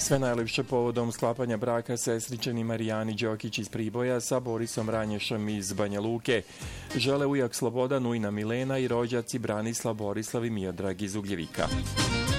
Sve najlepše povodom sklapanja braka sestričani Marijani Đokić iz Priboja sa Borisom Ranješom iz Banja Luke. Žele ujak Slobodan, ujna Milena i rođaci Branislav, Borislav i Miodrag iz Ugljevika.